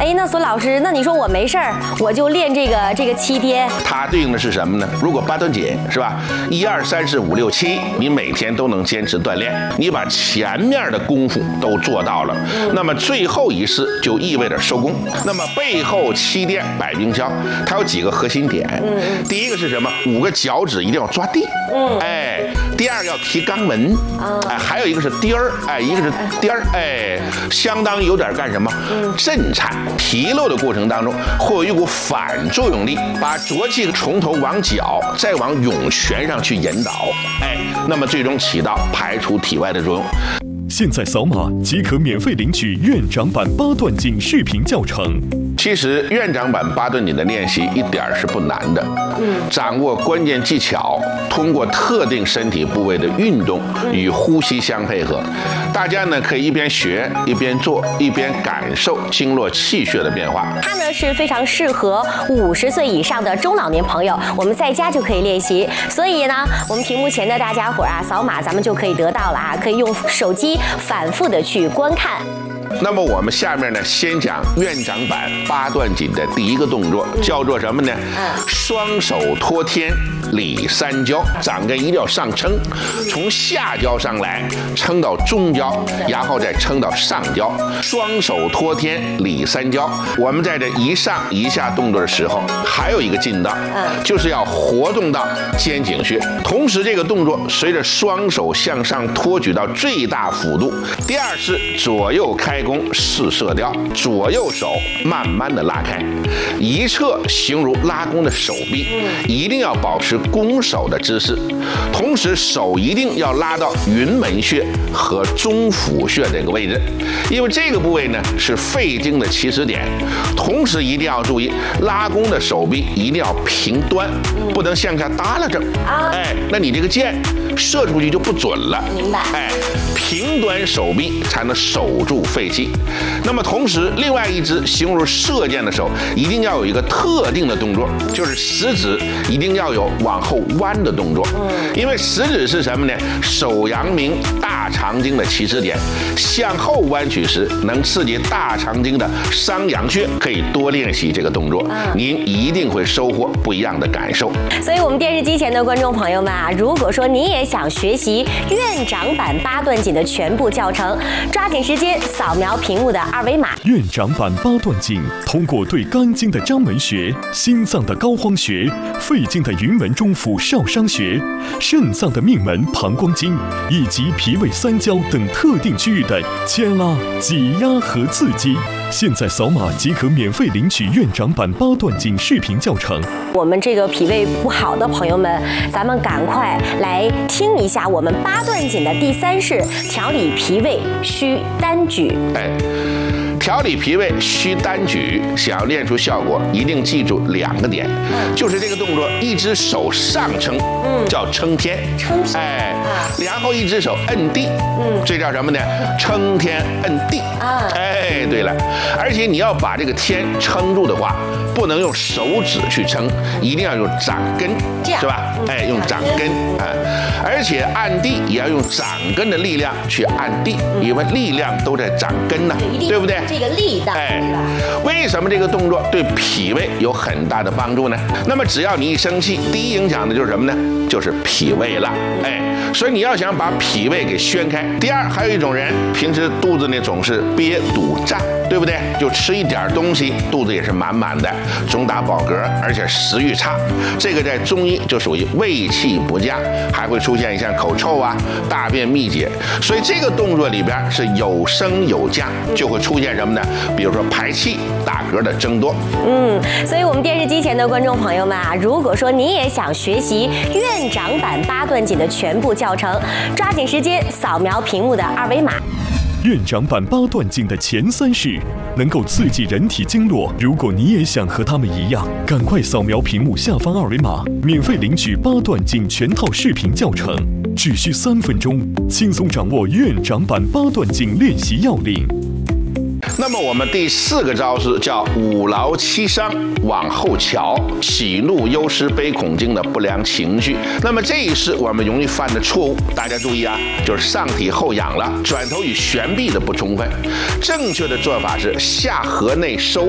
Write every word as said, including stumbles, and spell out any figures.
哎，那索老师，那你说我没事儿，我就练这个这个七颠， 它对应的是什么呢？如果八段锦是吧？一二三四五六七，你每天都能坚持锻炼，你把前面的功夫都做到了，嗯、那么最后一式就意味着收功。那么背后七颠百病消，它有几个核心点。嗯、第一个是什么？五个脚趾一定要抓地。嗯，哎，第二个要提肛门。啊、哎，还有一个是颠儿，哎，一个是颠儿，哎，相当于有点干什么？嗯、震颤。提溜的过程当中，会有一股反作用力，把浊气从头往脚，再往涌泉上去引导。哎，那么最终起到排除体外的作用。 现在扫码即可免费领取院长版八段锦视频教程。 其实院长版八段锦的练习一点是不难的，嗯，掌握关键技巧，通过特定身体部位的运动与呼吸相配合，大家呢可以一边学一边做，一边感受经络气血的变化。 它呢是非常适合五十岁以上的中老年朋友，我们在家就可以练习。所以呢，我们屏幕前的大家伙啊，扫码咱们就可以得到了啊，可以用手机反复的去观看。 那么我们下面呢，先讲院长版八段锦的第一个动作，叫做什么呢？双手托天理三焦，掌根一定要上撑，从下焦上来，撑到中焦，然后再撑到上焦。双手托天理三焦。我们在这一上一下动作的时候，还有一个劲道，就是要活动到肩颈穴。同时，这个动作随着双手向上托举到最大幅度。第二是左右开弓试射雕，左右手慢慢的拉开，一侧形如拉弓的手臂，一定要保持弓手的姿势，同时手一定要拉到云门穴和中府穴这个位置，因为这个部位呢是肺经的起始点。同时一定要注意，拉弓的手臂一定要平端，不能向下耷拉着。哎，那你这个箭射出去就不准了。 明白？ 哎，平端手臂才能守住肺气。那么同时，另外一只形如射箭的手，一定要有一个特定的动作，就是食指一定要有往后弯的动作。因为食指是什么呢？手阳明大肠经的起始点，向后弯曲时能刺激大肠经的商阳穴，可以多练习这个动作，您一定会收获不一样的感受。 所以，我们电视机前的观众朋友们啊，如果说你也想学习院长版八段锦的全部教程，抓紧时间扫描屏幕的二维码。 院长版八段锦通过对肝经的章门穴、心脏的高肓穴、肺经的云门中府少商穴、肾脏的命门膀胱经以及脾胃三焦等特定区域的牵拉、挤压和刺激。现在扫码即可免费领取院长版八段锦视频教程。 我们这个脾胃不好的朋友们，咱们赶快来听一下我们八段锦的第三式调理脾胃需单举。 哎，调理脾胃需单举，想要练出效果，一定记住两个点，嗯、就是这个动作，一只手上撑，嗯，叫撑天， 撑天， 哎，啊、然后一只手摁地，嗯，这叫什么呢？撑天摁地，啊，哎，对了，而且你要把这个天撑住的话，不能用手指去撑，一定要用掌根，是吧？哎，用掌根啊，而且按地也要用掌根的力量去按地，因为力量都在掌根呢，对不对？ 这个力道， 哎，为什么这个动作对脾胃有很大的帮助呢？那么只要你一生气，第一影响的就是什么呢？就是脾胃了，哎，所以你要想把脾胃给宣开。第二，还有一种人平时肚子呢总是憋堵胀，对不对？就吃一点东西，肚子也是满满的，总打饱嗝，而且食欲差。这个在中医就属于胃气不佳，还会出现像口臭啊、大便秘结。所以这个动作里边是有升有降，就会出现什么呢？比如说排气、打嗝的增多。 嗯，所以我们电视机前的观众朋友们啊，如果说你也想学习院长版八段锦的全部教程，抓紧时间扫描屏幕的二维码。 院长版八段锦的前三式能够刺激人体经络，如果你也想和他们一样，赶快扫描屏幕下方二维码，免费领取八段锦全套视频教程，只需三分钟，轻松掌握院长版八段锦练习要领。 那么我们第四个招式叫五劳七伤往后翘，喜怒忧思悲恐惊的不良情绪。那么这一式我们容易犯的错误，大家注意啊，就是上体后仰了，转头与悬臂的不充分。正确的做法是下颌内收，